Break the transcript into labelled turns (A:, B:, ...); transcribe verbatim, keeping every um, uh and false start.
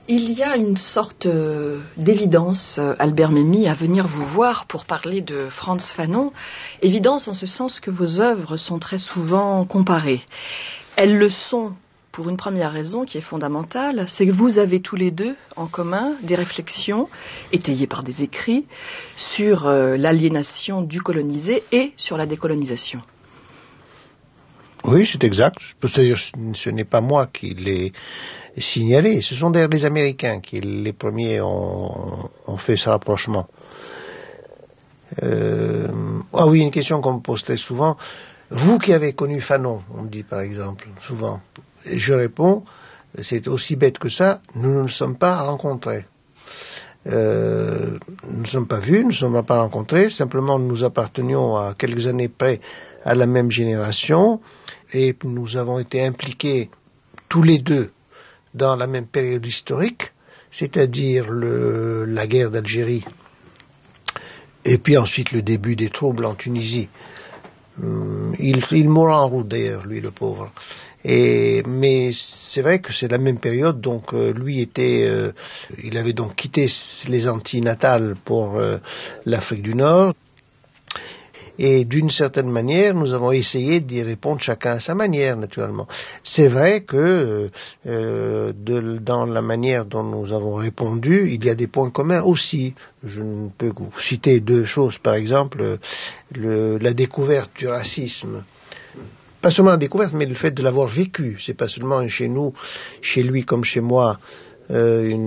A: Il y a une sorte euh, d'évidence, euh, Albert Memmi, à venir vous voir pour parler de Frantz Fanon. Évidence en ce sens que vos œuvres sont très souvent comparées. Elles le sont pour une première raison qui est fondamentale, c'est que vous avez tous les deux en commun des réflexions, étayées par des écrits, sur euh, l'aliénation du colonisé et sur la décolonisation.
B: Oui, c'est exact. C'est-à-dire, ce n'est pas moi qui l'ai signalé. Ce sont d'ailleurs les Américains qui, les premiers, ont, ont fait ce rapprochement. Euh, ah oui, une question qu'on me pose très souvent. Vous qui avez connu Fanon, on me dit par exemple, souvent. Et je réponds, c'est aussi bête que ça, nous ne nous sommes pas rencontrés. Euh, nous ne sommes pas vus, nous ne sommes pas rencontrés, simplement nous appartenions à quelques années près à la même génération et nous avons été impliqués tous les deux dans la même période historique, c'est-à-dire le, la guerre d'Algérie et puis ensuite le début des troubles en Tunisie. Il, il mourra en route d'ailleurs, lui le pauvre. Et, mais c'est vrai que c'est la même période, donc euh, lui était, euh, il avait donc quitté les Antilles natales pour euh, l'Afrique du Nord. Et d'une certaine manière, nous avons essayé d'y répondre chacun à sa manière, naturellement. C'est vrai que euh, de, dans la manière dont nous avons répondu, il y a des points communs aussi. Je ne peux vous citer deux choses, par exemple, le, la découverte du racisme. Pas seulement la découverte, mais le fait de l'avoir vécu. C'est pas seulement chez nous, chez lui comme chez moi, euh, une